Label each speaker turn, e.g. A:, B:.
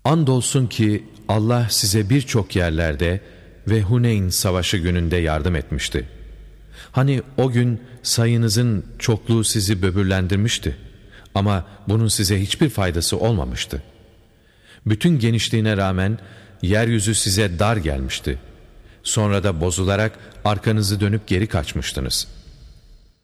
A: Andolsun ki Allah size birçok yerlerde ve Huneyn savaşı gününde yardım etmişti. Hani o gün sayınızın çokluğu sizi böbürlendirmişti. Ama bunun size hiçbir faydası olmamıştı. Bütün genişliğine rağmen yeryüzü size dar gelmişti. Sonra da bozularak arkanızı dönüp geri kaçmıştınız.